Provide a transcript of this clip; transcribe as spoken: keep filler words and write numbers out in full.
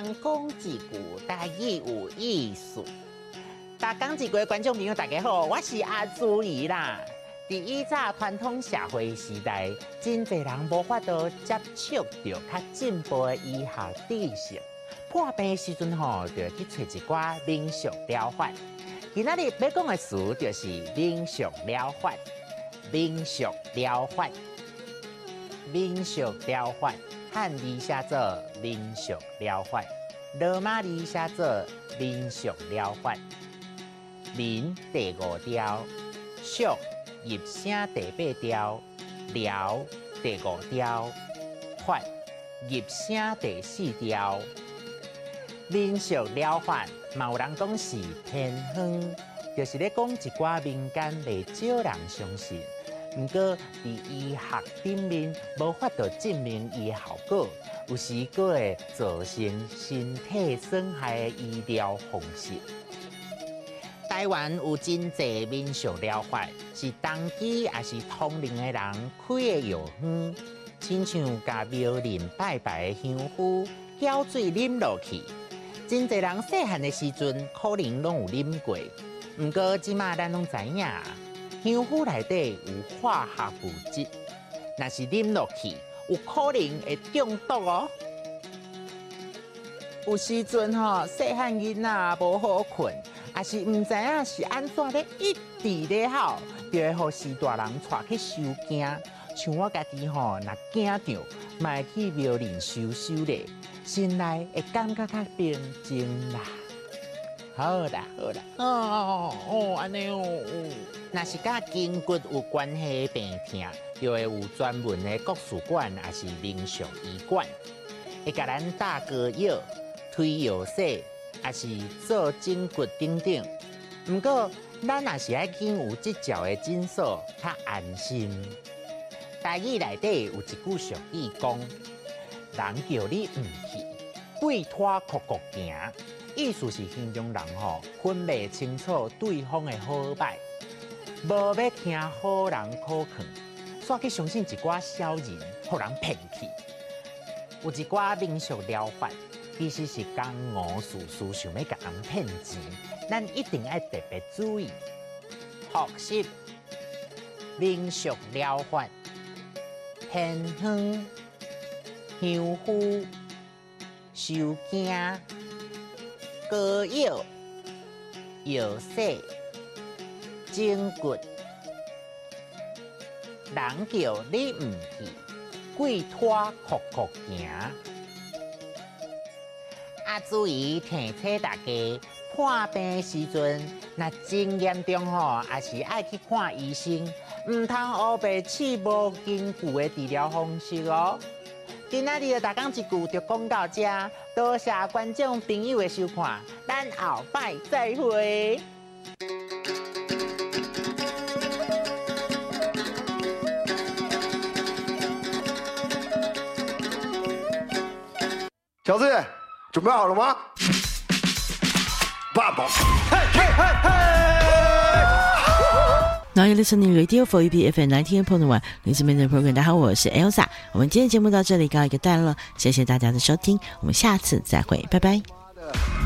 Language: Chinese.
人讲一句，台语有意思。大讲一句的观众朋友，大家好，我是阿朱姨啦。伫以早传统社会时代，真侪人无法度接触到较进步的医学知识，破病的时阵吼，就去找一寡民俗疗法。今仔日要讲的词就是民俗疗法。民俗疗法，民俗疗法，汉字写作民俗疗法，罗马字写作民俗疗法。民第五条，俗入声第八条，疗第五条，法入声第四条。民俗疗法，嘛有人讲是偏方，就是咧讲一寡民间袂少人相信。不过，伫医学顶面无法度证明伊的效果，有时佫会造成身体损害的医疗方式。台湾有真侪民俗疗法，是当期也是通灵的人开的药方，亲像甲庙林拜拜的香菇，搅水啉落去。真侪人细汉的时阵可能拢有啉过，不过即马咱拢知影。香菇内底有化学物质，若是啉落去，有可能会中毒哦。有时阵吼，细汉囡仔无好困，也是唔知影是安怎咧一直咧吼，就会互时大人带去收惊。像我家己吼，若惊着，嘛会去庙林收收咧，心内会感觉较平静啦。好啦，好啦，哦哦，安尼哦，若是甲筋骨有关系的病痛，就会有专门的国术馆，也是民俗医馆，会甲咱打膏药、推药水，也是做筋骨等等。不过，咱也是爱紧有即招的诊所，较安心。台语内底有一句俗语讲：人叫你唔去，鬼拖哭哭行。意思是形容人吼分袂清楚对方的好歹，无要听好人口劝，煞去相信一寡小人，互人骗去。有一寡民俗疗法，其实是讲误事事，想要甲人骗钱，咱一定要特别注意。学习民俗疗法，偏方、香菇、收惊。膏药、药水、筋骨，人叫你唔去，鬼拖哭哭行。阿朱姨提醒大家，破病的时阵，若真严重吼，也是爱去看医生，唔通乌白试无根据的治疗方式哦。今仔日的大讲一句就讲到这，多谢观众朋友的收看，咱后摆再会。 小子，准备好了吗？爸爸，嘿嘿嘿嘿。 Now you're listening Radio for U B F M ninety-eight point one， 林志明的 program。大家好，我是 Elsa。我们今天节目到这里告一个段落，谢谢大家的收听，我们下次再会，拜拜。